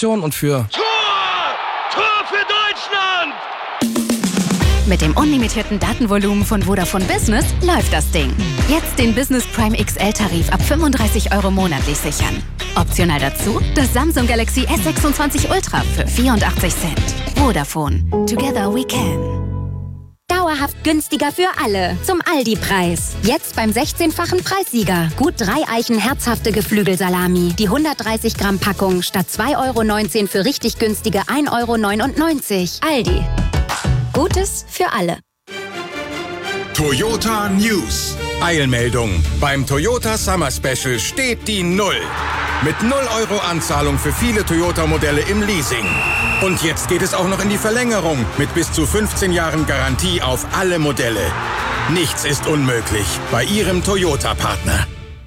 Motivation und für Tor! Tor für Deutschland! Mit dem unlimitierten Datenvolumen von Vodafone Business läuft das Ding. Jetzt den Business Prime XL-Tarif ab 35 € monatlich sichern. Optional dazu das Samsung Galaxy S26 Ultra für 84 Cent. Vodafone. Together we can. Dauerhaft günstiger für alle. Zum Aldi-Preis. Jetzt beim 16-fachen Preissieger. Gut 3 Eichen herzhafte Geflügelsalami. Die 130 Gramm Packung statt 2,19 € für richtig günstige 1,99 €. Aldi. Gutes für alle. Toyota News. Eilmeldung. Beim Toyota Summer Special steht die 0. Mit 0 € Anzahlung für viele Toyota-Modelle im Leasing. Und jetzt geht es auch noch in die Verlängerung mit bis zu 15 Jahren Garantie auf alle Modelle. Nichts ist unmöglich bei Ihrem Toyota-Partner.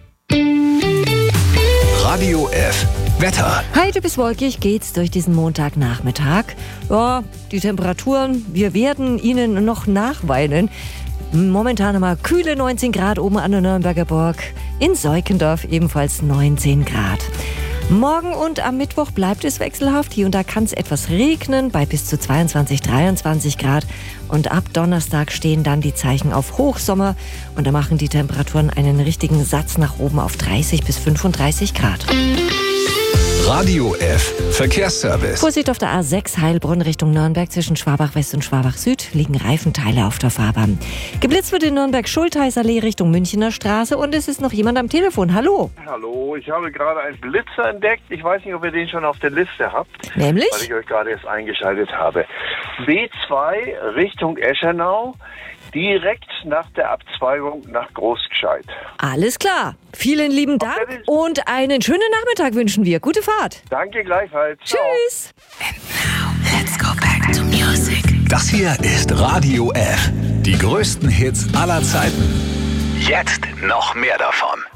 Radio F. Wetter. Heute bis wolkig geht's durch diesen Montagnachmittag. Ja, die Temperaturen, wir werden Ihnen noch nachweinen. Momentan mal kühle 19 Grad oben an der Nürnberger Burg. In Seukendorf ebenfalls 19 Grad. Morgen und am Mittwoch bleibt es wechselhaft. Hier und da kann es etwas regnen bei bis zu 22, 23 Grad. Und ab Donnerstag stehen dann die Zeichen auf Hochsommer. Und da machen die Temperaturen einen richtigen Satz nach oben auf 30 bis 35 Grad. Radio F. Verkehrsservice. Vorsicht auf der A6 Heilbronn Richtung Nürnberg zwischen Schwabach West und Schwabach Süd liegen Reifenteile auf der Fahrbahn. Geblitzt wird in Nürnberg Schultheißallee Richtung Münchener Straße und es ist noch jemand am Telefon. Hallo. Hallo, ich habe gerade einen Blitzer entdeckt. Ich weiß nicht, ob ihr den schon auf der Liste habt. Nämlich? Weil ich euch gerade erst eingeschaltet habe. B2 Richtung Eschernau. Direkt nach der Abzweigung nach Großgescheit. Alles klar. Vielen lieben Dank und einen schönen Nachmittag wünschen wir. Gute Fahrt. Danke gleichfalls. Tschüss. And now, let's go back to music. Das hier ist Radio F. Die größten Hits aller Zeiten. Jetzt noch mehr davon.